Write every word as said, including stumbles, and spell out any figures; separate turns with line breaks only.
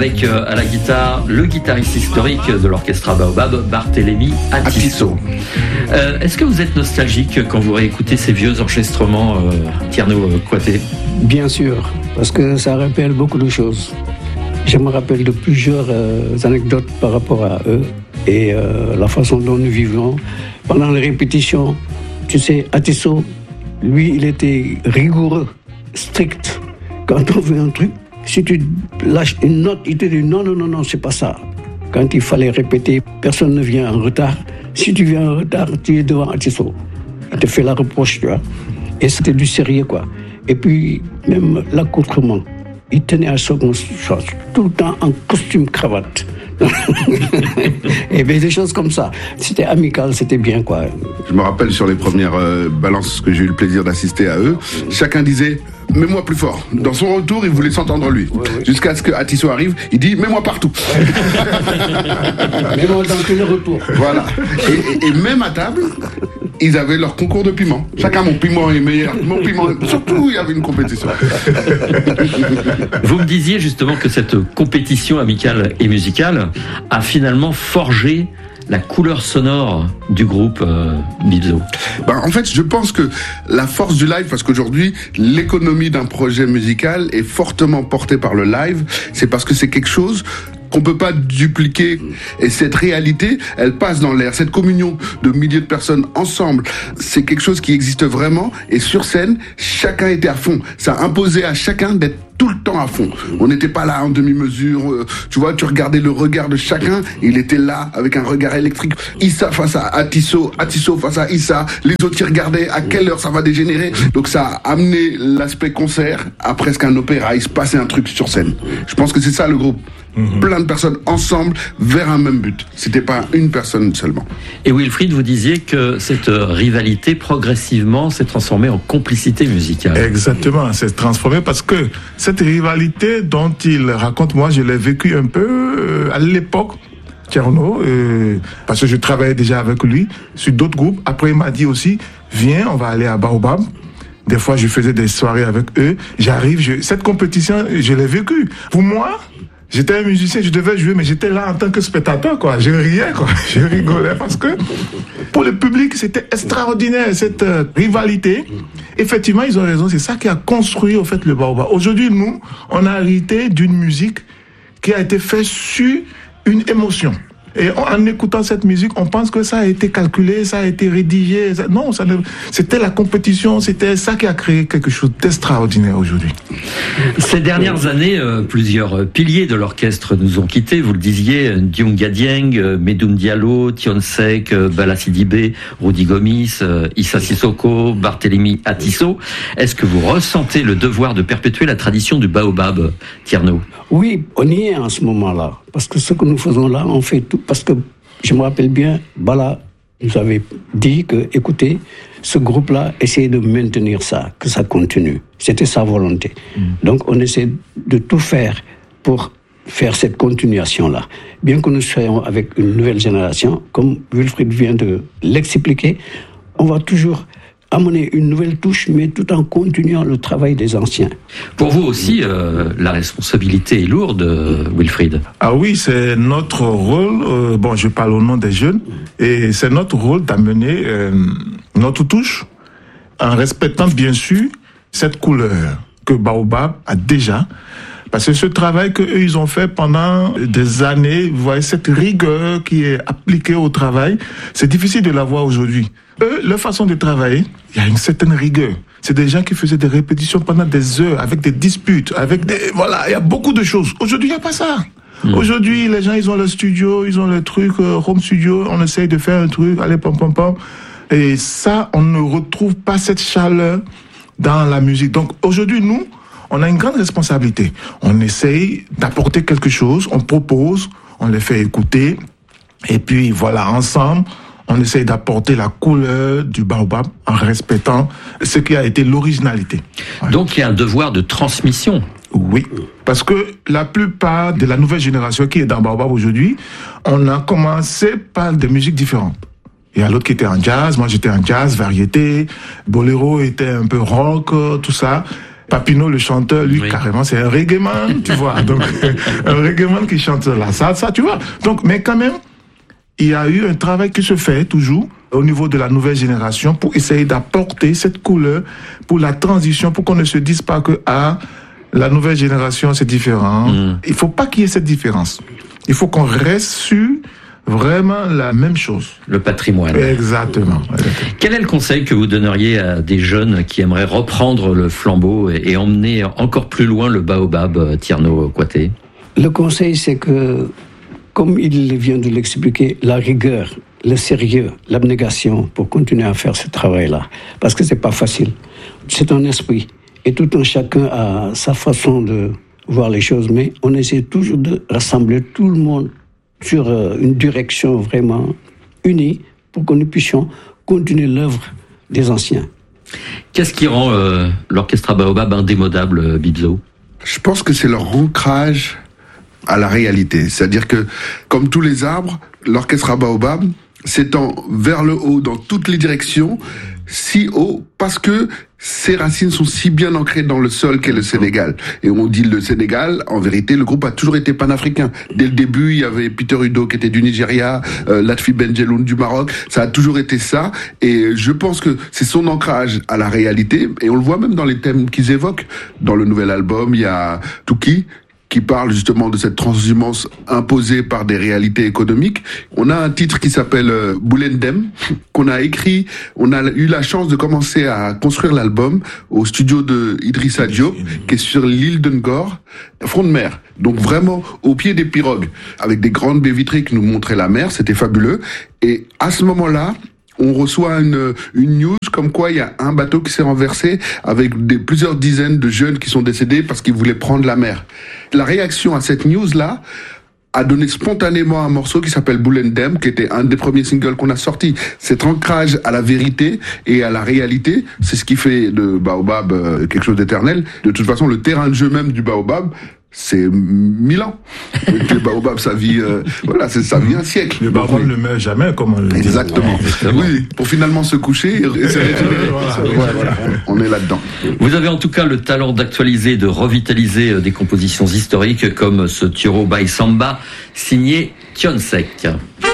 avec euh, à la guitare le guitariste historique de l'orchestre Baobab, Barthélémy Atisso. Euh, est-ce que vous êtes nostalgique quand vous réécoutez ces vieux enregistrements, euh, Tierno Kouaté ?
Bien sûr, parce que ça rappelle beaucoup de choses. Je me rappelle de plusieurs euh, anecdotes par rapport à eux et euh, la façon dont nous vivions. Pendant les répétitions, tu sais, Atisso, lui, il était rigoureux, strict. Quand on veut un truc, si tu lâches une note, il te dit non, non, non, non, c'est pas ça. Quand il fallait répéter, personne ne vient en retard. Si tu viens en retard, tu es devant Atisso. Il te fait la reproche, tu vois. Et c'était du sérieux, quoi. Et puis, même l'accoutrement. Il tenait à ce qu'on soit tout le temps en costume cravate. Et bien des choses comme ça. C'était amical, c'était bien, quoi.
Je me rappelle sur les premières euh, balances que j'ai eu le plaisir d'assister à eux, chacun disait « mets-moi plus fort ». Dans son retour, il voulait s'entendre lui. Oui, oui. Jusqu'à ce que Atisso arrive, il dit « mets-moi partout ».
Mets-moi dans tous les retours.
Voilà. Et, et, et même à table, ils avaient leur concours de piment. Chacun, mon piment est meilleur, mon piment est... Surtout, il y avait une compétition.
Vous me disiez justement que cette compétition amicale et musicale a finalement forgé la couleur sonore du groupe euh, Bibzo.
Ben, en fait, je pense que la force du live, parce qu'aujourd'hui, l'économie d'un projet musical est fortement portée par le live, c'est parce que c'est quelque chose qu'on peut pas dupliquer. Et cette réalité, elle passe dans l'air. Cette communion de milliers de personnes ensemble, c'est quelque chose qui existe vraiment. Et sur scène, chacun était à fond. Ça imposait à chacun d'être tout le temps à fond. On n'était pas là en demi-mesure. Tu vois, tu regardais le regard de chacun. Il était là avec un regard électrique. Issa face à Atisso, Atisso face à Issa. Les autres qui regardaient à quelle heure ça va dégénérer. Donc ça a amené l'aspect concert à presque un opéra. Il se passait un truc sur scène. Je pense que c'est ça le groupe. Mmh. Plein de personnes ensemble vers un même but. C'était pas une personne seulement.
Et Wilfried, vous disiez que cette rivalité progressivement s'est transformée en complicité musicale.
Exactement, s'est transformée parce que cette rivalité dont il raconte, moi je l'ai vécu un peu à l'époque. Tierno, euh, parce que je travaillais déjà avec lui sur d'autres groupes. Après il m'a dit aussi, viens, on va aller à Baobab. Des fois je faisais des soirées avec eux. J'arrive, je... cette compétition, je l'ai vécue. Pour moi, j'étais un musicien, je devais jouer, mais j'étais là en tant que spectateur, quoi. Je riais, quoi. Je rigolais parce que pour le public, c'était extraordinaire, cette euh, rivalité. Effectivement, ils ont raison, c'est ça qui a construit, au fait, le Baobab. Aujourd'hui, nous, on a hérité d'une musique qui a été faite sur une émotion. Et en écoutant cette musique, on pense que ça a été calculé, ça a été rédigé. Ça... Non, ça ne... c'était la compétition, c'était ça qui a créé quelque chose d'extraordinaire aujourd'hui.
Ces dernières années, euh, plusieurs piliers de l'orchestre nous ont quittés. Vous le disiez, Diunga Dieng, Medoune Diallo, Tion Seck, Bala Sidibé, Rudy Gomis, euh, Issa Sissoko, Barthélémy Atisso. Est-ce que vous ressentez le devoir de perpétuer la tradition du Baobab, Tierno ?
Oui, on y est en ce moment-là. Parce que ce que nous faisons là, on fait tout. Parce que je me rappelle bien, Bala nous avait dit que, écoutez, ce groupe-là, essayez de maintenir ça, que ça continue. C'était sa volonté. Mmh. Donc on essaie de tout faire pour faire cette continuation-là. Bien que nous soyons avec une nouvelle génération, comme Wilfried vient de l'expliquer, on va toujours amener une nouvelle touche, mais tout en continuant le travail des anciens.
Pour vous aussi, euh, la responsabilité est lourde, euh, Wilfried.
Ah oui, c'est notre rôle, euh, bon, je parle au nom des jeunes, et c'est notre rôle d'amener euh, notre touche, en respectant bien sûr cette couleur que Baobab a déjà. Parce que ce travail qu'eux, ils ont fait pendant des années, vous voyez, cette rigueur qui est appliquée au travail, c'est difficile de la voir aujourd'hui. Eux, leur façon de travailler, il y a une certaine rigueur. C'est des gens qui faisaient des répétitions pendant des heures, avec des disputes, avec des... Voilà, il y a beaucoup de choses. Aujourd'hui, il n'y a pas ça. Mmh. Aujourd'hui, les gens, ils ont leur studio, ils ont le truc, euh, home studio, on essaye de faire un truc, allez, pam, pam, pam. Et ça, on ne retrouve pas cette chaleur dans la musique. Donc, aujourd'hui, nous, on a une grande responsabilité. On essaye d'apporter quelque chose, on propose, on les fait écouter, et puis voilà, ensemble, on essaye d'apporter la couleur du Baobab en respectant ce qui a été l'originalité.
Ouais. Donc il y a un devoir de transmission.
Oui, parce que la plupart de la nouvelle génération qui est dans Baobab aujourd'hui, on a commencé par des musiques différentes. Il y a l'autre qui était en jazz, moi j'étais en jazz, variété, boléro était un peu rock, tout ça. Papineau, le chanteur, lui,
oui.
carrément, c'est un reggaeman, tu vois. Donc, un reggaeman qui chante la salsa, tu vois. Donc, mais quand même, il y a eu un travail qui se fait toujours au niveau de la nouvelle génération pour essayer d'apporter cette couleur pour la transition, pour qu'on ne se dise pas que, ah, la nouvelle génération, c'est différent. Mmh. Il faut pas qu'il y ait cette différence. Il faut qu'on reste sur vraiment la même chose.
Le patrimoine.
Exactement.
Quel est le conseil que vous donneriez à des jeunes qui aimeraient reprendre le flambeau et, et emmener encore plus loin le baobab, Tierno Kouaté?
Le conseil, c'est que, comme il vient de l'expliquer, la rigueur, le sérieux, l'abnégation pour continuer à faire ce travail-là. Parce que c'est pas facile. C'est un esprit. Et tout un chacun a sa façon de voir les choses, mais on essaie toujours de rassembler tout le monde sur une direction vraiment unie pour que nous puissions continuer l'œuvre des anciens.
Qu'est-ce qui rend euh, l'Orchestra Baobab indémodable, Bibzo?
Je pense que c'est leur ancrage à la réalité. C'est-à-dire que, comme tous les arbres, l'Orchestra Baobab s'étend vers le haut dans toutes les directions, si haut, parce que ses racines sont si bien ancrées dans le sol qu'est le Sénégal. Et on dit le Sénégal, en vérité, le groupe a toujours été panafricain. Dès le début, il y avait Peter Udo qui était du Nigeria, euh, Latfi Benjeloun du Maroc. Ça a toujours été ça. Et je pense que c'est son ancrage à la réalité. Et on le voit même dans les thèmes qu'ils évoquent. Dans le nouvel album, il y a Touki, qui parle justement de cette transhumance imposée par des réalités économiques. On a un titre qui s'appelle euh, Boulendem, qu'on a écrit. On a eu la chance de commencer à construire l'album au studio de Idrissa Diop, qui est sur l'île de Ngor, front de mer. Donc vraiment au pied des pirogues, avec des grandes baies vitrées qui nous montraient la mer. C'était fabuleux. Et à ce moment-là, on reçoit une, une news comme quoi il y a un bateau qui s'est renversé avec des, plusieurs dizaines de jeunes qui sont décédés parce qu'ils voulaient prendre la mer. La réaction à cette news-là a donné spontanément un morceau qui s'appelle Boulendem, qui était un des premiers singles qu'on a sorti. Cet ancrage à la vérité et à la réalité, c'est ce qui fait de Baobab euh, quelque chose d'éternel. De toute façon, le terrain de jeu même du Baobab, c'est mille ans. Le baobab, ça vit, euh, voilà, c'est, ça vit un siècle.
Le baobab ne meurt jamais, comme on le dit.
Exactement. Oui, pour finalement se coucher et se régénérer. Voilà, voilà. On est là-dedans.
Vous avez en tout cas le talent d'actualiser, de revitaliser des compositions historiques comme ce Thioro by Samba, signé Thione Seck.